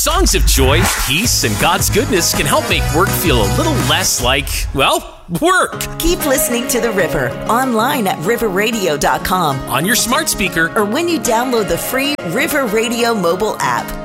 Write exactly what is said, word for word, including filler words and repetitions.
songs of joy, peace, and God's goodness can help make work feel a little less like, well, work. Keep listening to The River online at river radio dot com, on your smart speaker, or when you download the free River Radio mobile app.